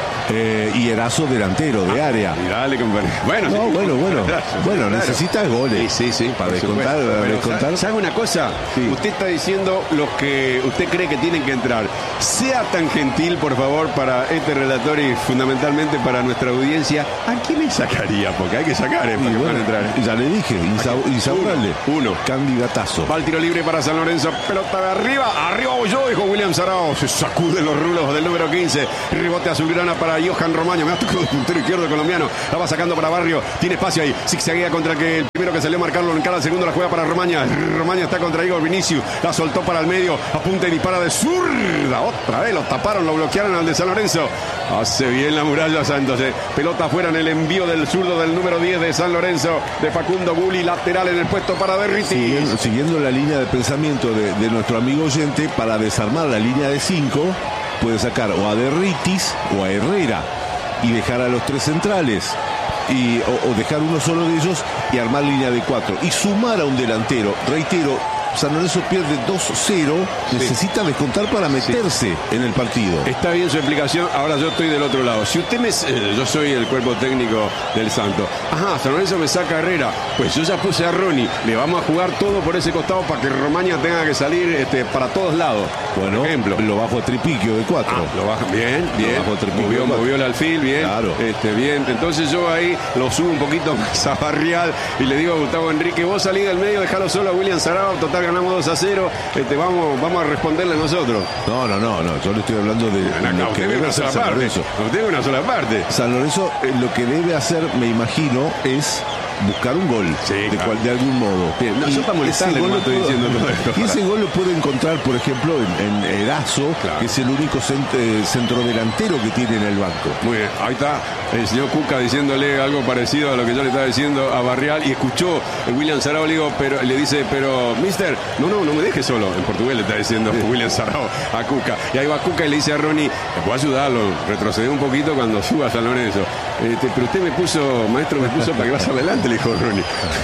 eh, y Erazo delantero de área. Y dale, compañero. Bueno, No, sí. bueno, bueno, Claro, bueno, claro. necesitas goles. Sí, sí, sí. Para por descontar, supuesto. para Pero, descontar. ¿sabe una cosa? Sí. Usted está diciendo los que usted cree que tienen que entrar. Sea tan gentil, por favor, para este relator y fundamentalmente para nuestra audiencia. ¿A quién le sacaría? Porque hay que sacar, eh, para Y que bueno, puedan entrar. eh. ya le dije, Insa- Insaurralde. Uno, uno. Candidatazo. Va el tiro libre para San Lorenzo, pelota de arriba, arriba voy yo, dijo William Sarao, se sacude los rulos del número quince, rebote azulgrana para Johan Romaño, me ha tocado el puntero izquierdo colombiano, la va sacando para Barrio, tiene espacio ahí, zigzaguea contra que el primero que salió a marcarlo en cara, el segundo la juega para Romaña, Romaña está contra Igor Vinicius, la soltó para el medio, apunta y dispara de zurda, otra vez lo taparon, lo bloquearon al de San Lorenzo, hace bien la muralla Santos, eh. pelota afuera en el envío del zurdo del número diez de San Lorenzo, de Facundo Gulli, lateral en el puesto para Derriti. Siguiendo, siguiendo la línea de pensamiento de, de nuestro amigo oyente, para desarmar la línea de cinco, puede sacar o a Derritis o a Herrera y dejar a los tres centrales, y, o, o dejar uno solo de ellos y armar línea de cuatro y sumar a un delantero. Reitero, San Lorenzo pierde dos cero, Sí. necesita descontar para meterse en el partido. Está bien su explicación, ahora yo estoy del otro lado. Si usted me... eh, yo soy el cuerpo técnico del Santo. Ajá, San Lorenzo me saca a Herrera. Pues yo ya puse a Ronnie. Le vamos a jugar todo por ese costado para que Romaña tenga que salir este, para todos lados. Bueno, por ejemplo. lo bajo a Tripiquio de cuatro. Ah, lo baja bien, bien. bajo Tripiquio Movió, de cuatro. movió el alfil, bien. Claro. Este, bien. Entonces yo ahí lo subo un poquito más a Barrial y le digo a Gustavo Enrique, vos salí del medio, dejalo solo a William Sarao, total ganamos dos a cero. Este, vamos, vamos a responderle nosotros. No, no, no, no, yo le estoy hablando de Acá, lo que usted ve debe una hacer sola San parte. Lorenzo. Usted ve una sola parte. San Lorenzo eh, lo que debe hacer, me imagino, es buscar un gol, Sí, de, claro. cual, de algún modo. Bien, no, yo para molestarle ese no gol estoy lo puedo- diciendo todo esto. Y ese gol lo puede encontrar, por ejemplo, en, en Erazo, Claro. que es el único cent- eh, centrodelantero que tiene en el banco. Muy bien, ahí está el señor Cuca diciéndole algo parecido a lo que yo le estaba diciendo a Barrial y escuchó el William Sarao, le, digo, pero, le dice, pero mister, no, no, no me deje solo. En portugués le está diciendo William Sarao a Cuca. Y ahí va Cuca y le dice a Ronnie, ¿me puedo ayudarlo? Retroceder un poquito cuando suba a San Lorenzo. Este, pero usted me puso, maestro, me puso para que vaya adelante, le dijo Ronnie.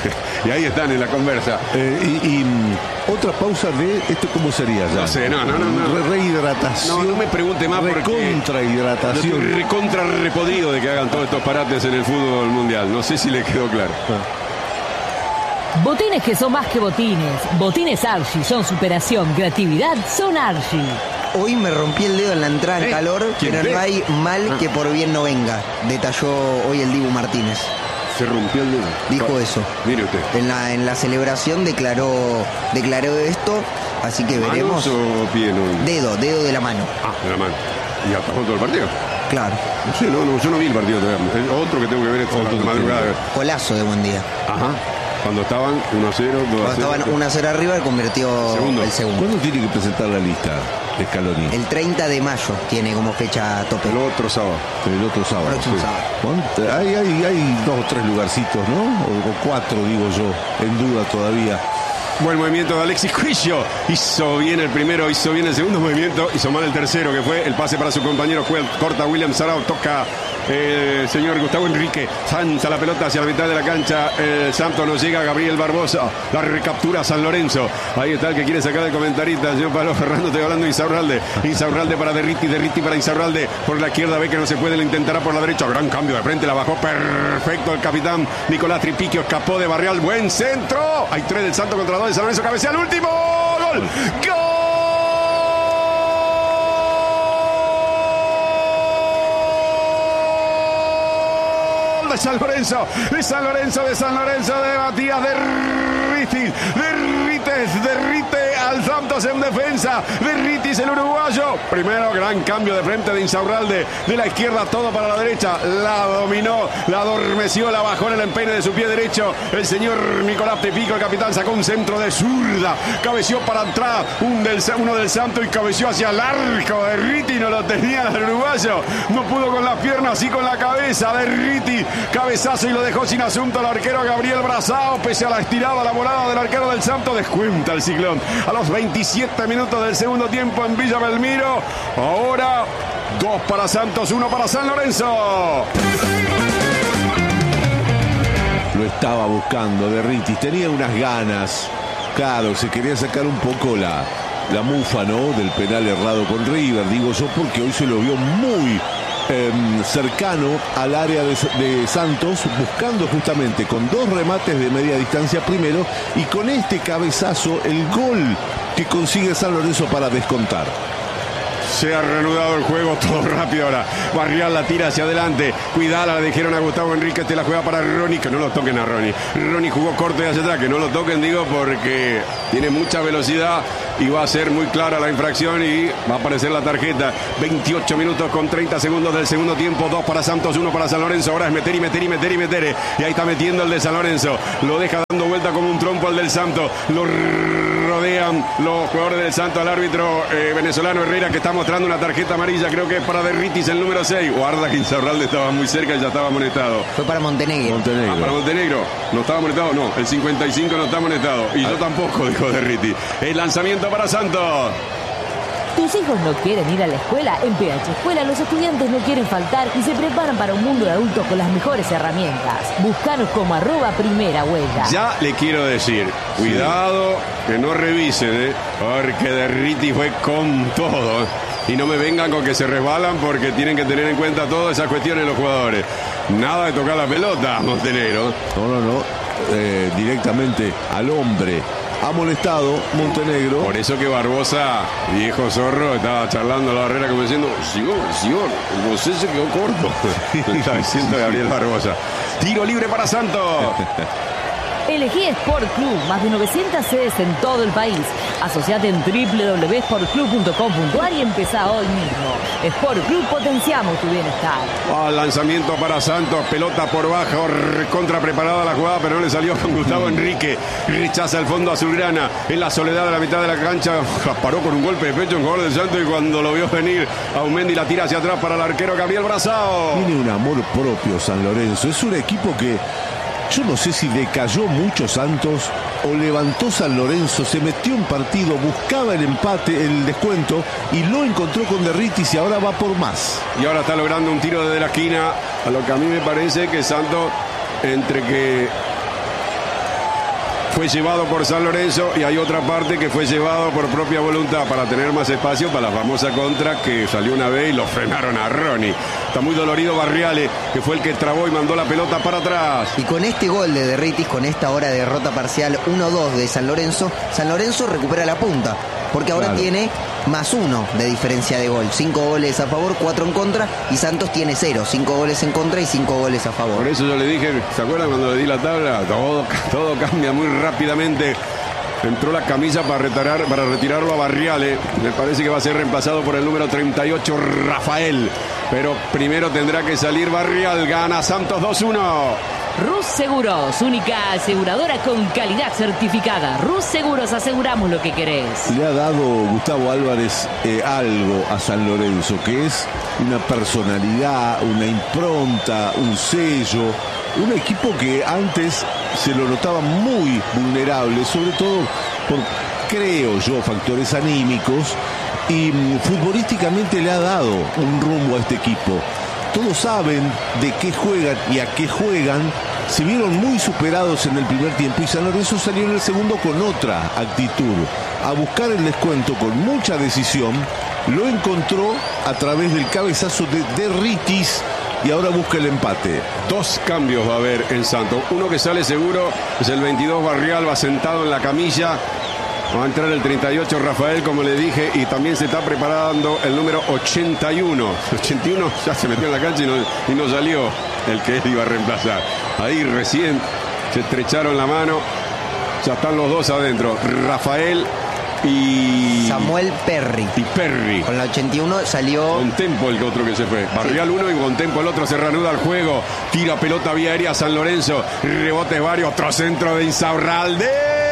Y ahí están en la conversa. Eh, y y, mm, otra pausa de esto, ¿cómo sería ya? No sé, no, no, no, no. Re- rehidratación. No, no me pregunte más porque- Yo Recontrahidratación. estoy recontra repodrido de que hagan todos estos parates en el fútbol mundial. No sé si le quedó claro. Botines que son más que botines. Botines Archie son superación, creatividad, son Archie. Hoy me rompí el dedo en la entrada en ¿Eh? calor, ¿Quién pero ve? no hay mal Ah. que por bien no venga, detalló hoy el Dibu Martínez. Se rompió el dedo. Dijo eso. Mire usted. En la, en la celebración declaró, declaró esto, así que veremos. ¿Manos o pie? No? Dedo, dedo de la mano. Ah, de la mano. ¿Y atajó todo el partido? Claro. No sé, no, no, yo no vi el partido todavía. El otro que tengo que ver es otro de madrugada. Golazo de buen día. Ajá. Cuando estaban uno a cero, dos a cero. Cuando estaban uno a cero arriba, convirtió segundo. el segundo. ¿Cuándo tiene que presentar la lista Scaloni? El treinta de mayo tiene como fecha tope. El otro sábado. El otro sábado. Próximo Sí. sábado. ¿Cuánto? Hay, hay, hay dos o tres lugarcitos, ¿no? O, o cuatro, digo yo, en duda todavía. Buen movimiento de Alexis Cuillo. Hizo bien el primero, hizo bien el segundo movimiento, hizo mal el tercero, que fue el pase para su compañero. Corta William Sarao, toca el eh, señor Gustavo Enrique. Lanza la pelota hacia la mitad de la cancha. El Santos no llega, Gabriel Barbosa. La recaptura San Lorenzo. Ahí está el que quiere sacar de comentarista. Señor Pablo Ferrando, estoy hablando de Insaurralde. Insaurralde para Derriti, Derriti para Insaurralde. Por la izquierda ve que no se puede, le intentará por la derecha. Gran cambio de frente, la bajó perfecto el capitán Nicolás Tripiquio. Escapó de Barrial. Buen centro. Hay tres del Santos contra dos de San Lorenzo. Cabecea el último. ¡Gol! ¡Gol! De San Lorenzo, de San Lorenzo, de San Lorenzo, de Matías Derriti, Derrites, derrite al Santos en defensa, Derritis el uruguayo. Primero, gran cambio de frente de Insaurralde, de la izquierda todo para la derecha, la dominó, la adormeció, la bajó en el empeine de su pie derecho, el señor Nicolás Tepico, el capitán, sacó un centro de zurda, cabeció para atrás, un del, uno del Santos y cabeció hacia el arco, Derriti no lo tenía el uruguayo, no pudo con las piernas, sí con la cabeza, Derriti, cabezazo y lo dejó sin asunto el arquero Gabriel Brazao, pese a la estirada, la volada del arquero del Santos, descuenta el Ciclón a los veintisiete minutos del segundo tiempo en Villa Belmiro. Ahora dos para Santos, uno para San Lorenzo. Lo estaba buscando Derritis, tenía unas ganas, claro, se quería sacar un poco la, la mufa, ¿no? Del penal errado con River, digo yo, porque hoy se lo vio muy Eh, cercano al área de, de Santos, buscando justamente con dos remates de media distancia primero y con este cabezazo el gol que consigue San Lorenzo para descontar. Se ha reanudado el juego, todo rápido ahora. Barrial la tira hacia adelante. Cuidala, le dijeron a Gustavo Enrique, te la juega para Ronnie, que no lo toquen a Ronnie. Ronnie jugó corto de hacia atrás, que no lo toquen, digo, porque tiene mucha velocidad y va a ser muy clara la infracción y va a aparecer la tarjeta. veintiocho minutos con treinta segundos del segundo tiempo, dos para Santos, uno para San Lorenzo. Ahora es meter y meter y meter y meter. Y ahí está metiendo el de San Lorenzo. Lo deja dando vuelta como un trompo al del Santos. Lo rodean los jugadores del Santos al árbitro eh, venezolano Herrera, que está mostrando una tarjeta amarilla, creo que es para Derritis el número seis. Guarda que Insaurralde estaba muy cerca y ya estaba amonestado. Fue para Montenegro. Montenegro. Ah, para Montenegro. ¿No estaba amonestado? No, el cincuenta y cinco no está amonestado. Y yo tampoco, dijo Derriti. El lanzamiento para Santos. ¿Tus hijos no quieren ir a la escuela? En P H Escuela los estudiantes no quieren faltar y se preparan para un mundo de adultos con las mejores herramientas. Búscanos como arroba primera huella. Ya le quiero decir, cuidado que no revisen, ¿eh? Porque Derriti fue con todo, ¿eh? Y no me vengan con que se resbalan porque tienen que tener en cuenta todas esas cuestiones los jugadores. Nada de tocar la pelota, Montenegro. No, no, no, eh, directamente al hombre. Ha molestado Montenegro. Por eso que Barbosa, viejo zorro, estaba charlando a la barrera como diciendo, señor, señor, José se quedó corto. Está diciendo Gabriel Barbosa. Tiro libre para Santos. Elegí Sport Club, más de novecientas sedes en todo el país. Asociate en doble u doble u doble u punto sport club punto com punto a r y empezá hoy mismo. Sport Club, potenciamos tu bienestar. Ah, lanzamiento para Santos, pelota por bajo, contra preparada la jugada, pero no le salió con Gustavo Enrique. Rechaza el fondo azulgrana, en la soledad de la mitad de la cancha, paró con un golpe de pecho un jugador del Santos y cuando lo vio venir, Aumendi la tira hacia atrás para el arquero Gabriel Brazao. Tiene un amor propio San Lorenzo, es un equipo que yo no sé si decayó mucho Santos o levantó San Lorenzo, se metió en partido, buscaba el empate, el descuento y lo encontró con Derritis y ahora va por más. Y ahora está logrando un tiro desde la esquina, a lo que a mí me parece que Santos, entre que fue llevado por San Lorenzo y hay otra parte que fue llevado por propia voluntad para tener más espacio para la famosa contra que salió una vez y lo frenaron a Ronnie. Está muy dolorido Barriale, que fue el que trabó y mandó la pelota para atrás. Y con este gol de Derritis, con esta hora de derrota parcial uno dos de San Lorenzo, San Lorenzo recupera la punta, porque ahora Claro. tiene más uno de diferencia de gol. Cinco goles a favor, cuatro en contra, y Santos tiene cero. Cinco goles en contra y cinco goles a favor. Por eso yo le dije, ¿se acuerdan cuando le di la tabla? Todo, todo cambia muy rápidamente. Entró la camisa para retirar, para retirarlo a Barriale. Me parece que va a ser reemplazado por el número treinta y ocho, Rafael. Pero primero tendrá que salir Barrial. Gana Santos dos uno. Rus Seguros, única aseguradora con calidad certificada. Rus Seguros, aseguramos lo que querés. Le ha dado Gustavo Álvarez eh, algo a San Lorenzo, que es una personalidad, una impronta, un sello, un equipo que antes se lo notaba muy vulnerable, sobre todo por, creo yo, factores anímicos, y mm, futbolísticamente le ha dado un rumbo a este equipo. Todos saben de qué juegan y a qué juegan. Se vieron muy superados en el primer tiempo y San Lorenzo salió en el segundo con otra actitud, a buscar el descuento con mucha decisión. Lo encontró a través del cabezazo de Derritis y ahora busca el empate. Dos cambios va a haber en Santos. Uno que sale seguro es el veintidós Barrial, va sentado en la camilla. Va a entrar el treinta y ocho Rafael, como le dije, y también se está preparando el número ochenta y uno. ochenta y uno ya se metió en la cancha y no, y no salió el que él iba a reemplazar. Ahí recién se estrecharon la mano. Ya están los dos adentro. Rafael y... Samuel Perry. Y Perry. Con la ochenta y uno salió... Contempo el otro que se fue. Barrial uno y Contempo el otro. Se reanuda el juego. Tira pelota vía aérea a San Lorenzo. Rebotes varios. Otro centro de Insaurralde.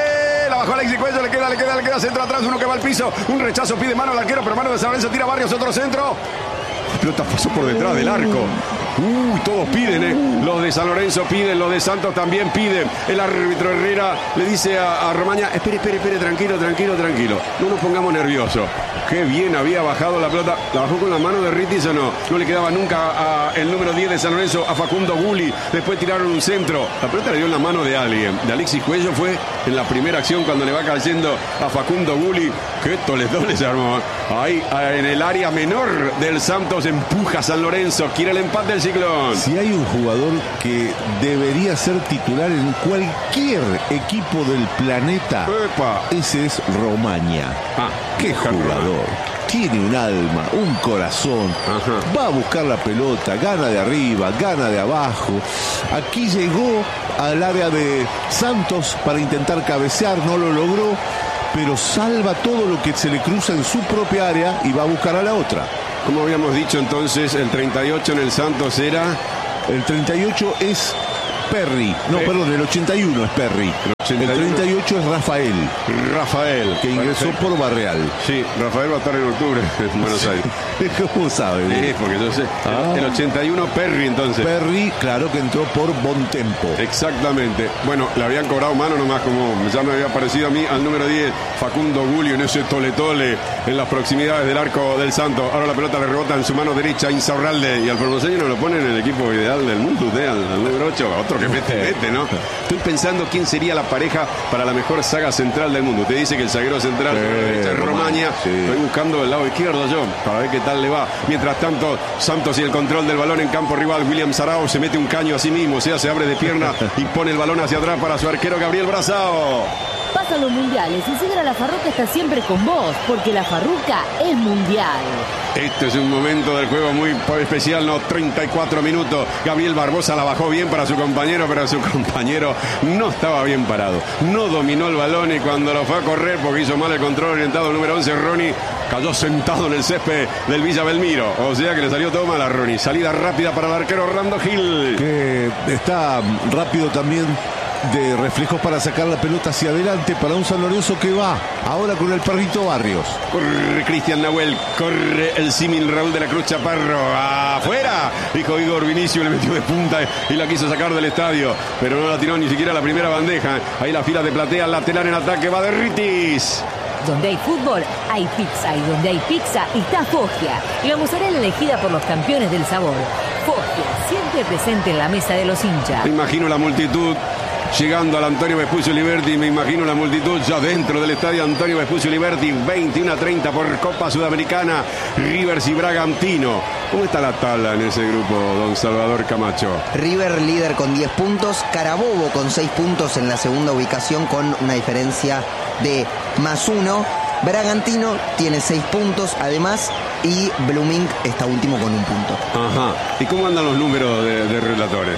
La bajó Alexis Cuello, le queda, le queda, le queda centro atrás, uno que va al piso, un rechazo, pide mano al arquero, pero mano de San Lorenzo, tira Barrios, otro centro. La pelota pasó por detrás del arco. Uy, todos piden, ¿eh? Los de San Lorenzo piden, los de Santos también piden. El árbitro Herrera le dice a, a Romaña, espere, espere, espere, tranquilo, tranquilo, tranquilo. No nos pongamos nerviosos. Qué bien había bajado la pelota. ¿La bajó con la mano de Ritis o no? No le quedaba nunca a el número diez de San Lorenzo, a Facundo Gulli. Después tiraron un centro. La pelota le dio en la mano de alguien. De Alexis Cuello fue en la primera acción cuando le va cayendo a Facundo Gulli. Qué toletón se armó. Ahí en el área menor del Santos empuja a San Lorenzo. Quiere el empate del Ciclón. Si hay un jugador que debería ser titular en cualquier equipo del planeta, Epa. ese es Romaña. Ah, qué jugador. Tiene un alma, un corazón. Ajá. Va a buscar la pelota, gana de arriba, gana de abajo. Aquí llegó al área de Santos para intentar cabecear, no lo logró, pero salva todo lo que se le cruza en su propia área y va a buscar a la otra. Como habíamos dicho entonces, el treinta y ocho en el Santos era... El treinta y ocho es Perry. No, eh. perdón, el ochenta y uno es Perry. El, el treinta y ocho es Rafael. Rafael. Que ingresó Perfecto. por Barreal. Sí, Rafael va a estar en octubre en Buenos Sí. Aires. ¿Cómo sabe? Sí, porque yo sé. Ah. El ochenta y uno Perry entonces. Perry, claro que entró por Bontempo. Exactamente. Bueno, le habían cobrado mano nomás, como ya me había parecido a mí, al número diez, Facundo Gulli, en ese tole-tole en las proximidades del arco del Santos. Ahora la pelota le rebota en su mano derecha a Insaurralde y al formoseño no lo pone en el equipo ideal del mundo, usted, al, al número ocho, otro que mete, mete, ¿no? Estoy pensando quién sería la pareja para la mejor saga central del mundo. Usted dice que el zaguero central Sí, es Romaña. Sí. Estoy buscando el lado izquierdo yo, para ver qué tal le va. Mientras tanto, Santos y el control del balón en campo rival. William Sarao se mete un caño a sí mismo, o sea, se abre de pierna y pone el balón hacia atrás para su arquero Gabriel Brazao. Pasan los mundiales y Sidra La Farruca está siempre con vos, porque La Farruca es mundial. Este es un momento del juego muy especial, ¿no? treinta y cuatro minutos. Gabriel Barbosa la bajó bien para su compañero, pero su compañero no estaba bien parado. No dominó el balón y cuando lo fue a correr, porque hizo mal el control orientado, el número once, Ronnie, cayó sentado en el césped del Villa Belmiro. O sea que le salió todo mal a Ronnie. Salida rápida para el arquero Orlando Gil. Que está rápido también de reflejos para sacar la pelota hacia adelante para un San Lorenzo que va ahora con el perrito Barrios. Corre Cristian Nahuel, corre el símil Raúl de la Cruz Chaparro, afuera, dijo Igor Vinicio, le metió de punta y la quiso sacar del estadio, pero no la tiró ni siquiera la primera bandeja. Ahí la fila de Platea, lateral en ataque, va de Ritis. Donde hay fútbol, hay pizza. Y donde hay pizza, está Foggia. La mozzarella elegida por los campeones del sabor. Foggia, siempre presente en la mesa de los hinchas. Me imagino la multitud llegando al Antonio Vespucio Liberti, me imagino la multitud ya dentro del estadio Antonio Vespucio Liberti, veintiuno a treinta por Copa Sudamericana, Rivers y Bragantino. ¿Cómo está la tabla en ese grupo, don Salvador Camacho? River líder con diez puntos, Carabobo con seis puntos en la segunda ubicación con una diferencia de más uno. Bragantino tiene seis puntos además y Blooming está último con un punto. Ajá. ¿Y cómo andan los números de, de relatores?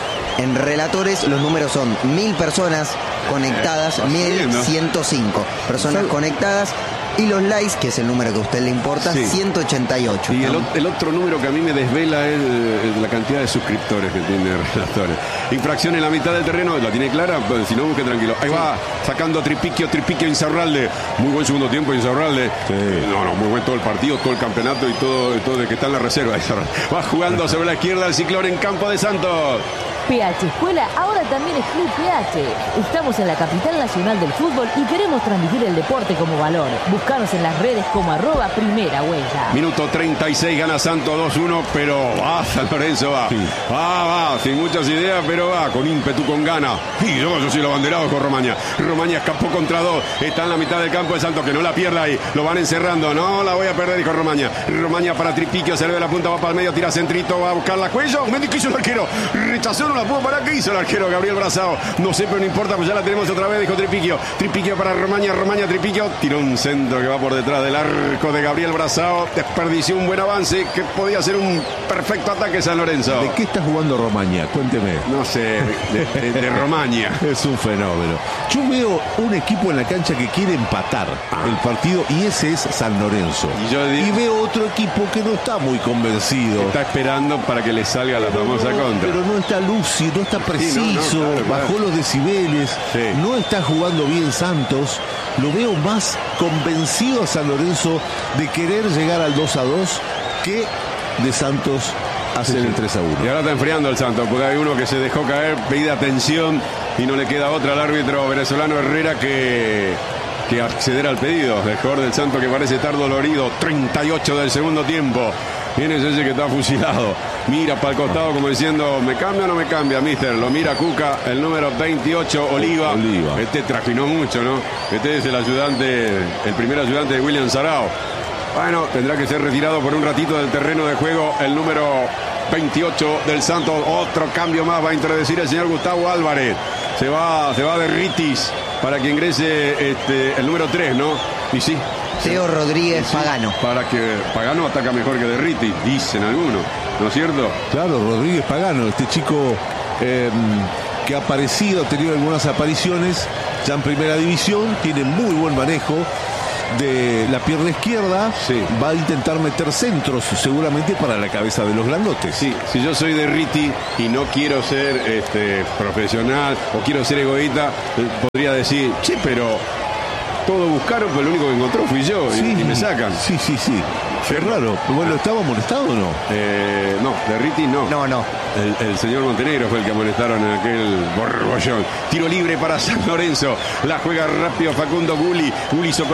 En relatores los números son mil personas conectadas, Eh, mil ciento cinco personas conectadas. Y los likes, que es el número que a usted le importa, sí. ciento ochenta y ocho. Y el, el otro número que a mí me desvela es, es la cantidad de suscriptores que tiene Relatores. Infracción en la mitad del terreno, ¿la tiene clara? Pues, si no, busque tranquilo. Ahí sí. va, sacando Tripiquio, Tripiquio Insaurralde. Muy buen segundo tiempo Insaurralde. Sí. No, no, muy buen todo el partido, todo el campeonato y todo, todo de que está en la reserva. Va jugando sobre la izquierda el Ciclón en campo de Santos. P H Escuela ahora también es Club P H. Estamos en la capital nacional del fútbol y queremos transmitir el deporte como valor. Búscanos en las redes como arroba primera huella. Minuto treinta y seis, gana Santos dos uno, pero va, San Lorenzo va. Sí. Va, va, sin muchas ideas, pero va, con ímpetu, con gana. Y yo, yo soy el abanderado con Romaña. Romaña escapó contra dos, está en la mitad del campo de Santos, que no la pierda ahí. Lo van encerrando, no la voy a perder, dijo Romaña. Romaña para Tripiquio, se le ve la punta, va para el medio, tira centrito, va a buscar la cuello. ¿Qué hizo el arquero? Rechazó, no la pudo parar. ¿Qué hizo el arquero Gabriel Brazao? No sé, pero no importa, pues ya la tenemos otra vez, dijo Tripiquio. Tripiquio para Romaña, Romaña, Tripiquio. Tiró un centro que va por detrás del arco de Gabriel Brazao. Desperdició un buen avance que podía ser un perfecto ataque San Lorenzo. ¿De qué está jugando Romaña? Cuénteme. No sé, de, de, de Romaña. Es un fenómeno. Yo veo un equipo en la cancha que quiere empatar ah. el partido y ese es San Lorenzo. Y, yo digo, y veo otro equipo que no está muy convencido. Está esperando para que le salga la pero famosa no, contra. Pero no está lúcido, no está preciso, sí, no, no, claro, claro. bajó los decibeles, sí. no está jugando bien Santos. Lo veo más convencido a San Lorenzo de querer llegar al dos a dos que de Santos hacer sí, sí. el tres a uno. Y ahora está enfriando el Santos, porque hay uno que se dejó caer, pedida atención y no le queda otra al árbitro venezolano Herrera que, que acceder al pedido. El jugador del Santos que parece estar dolorido. treinta y ocho del segundo tiempo. Viene ese que está fusilado. Mira para el costado como diciendo, ¿me cambia o no me cambia, mister? Lo mira Cuca, el número veintiocho, Oliva. Oliva. Este trajinó mucho, ¿no? Este es el ayudante, el primer ayudante de William Sarao. Bueno, tendrá que ser retirado por un ratito del terreno de juego el número veintiocho del Santos. Otro cambio más va a introducir el señor Gustavo Álvarez. Se va, se va de Ritis para que ingrese este, el número tres, ¿no? Y sí. Teo Rodríguez sí, Pagano. Para que Pagano ataca mejor que de Ritis, dicen algunos, ¿no es cierto? Claro, Rodríguez Pagano, este chico eh, que ha aparecido, ha tenido algunas apariciones ya en primera división, tiene muy buen manejo de la pierna izquierda, sí. va a intentar meter centros seguramente para la cabeza de los grandotes. Sí, si yo soy de Riti y no quiero ser este, profesional o quiero ser egoísta, podría decir, che, pero todo buscaron, pues lo único que encontró fui yo sí, y, y me sacan. Sí, sí, sí. Es raro. Bueno, ¿estaba amonestado o no? Eh, no, de Riti no. No, no. El, el señor Montenegro fue el que amonestaron en aquel borbollón. Tiro libre para San Lorenzo. La juega rápido Facundo Gulli. Gulli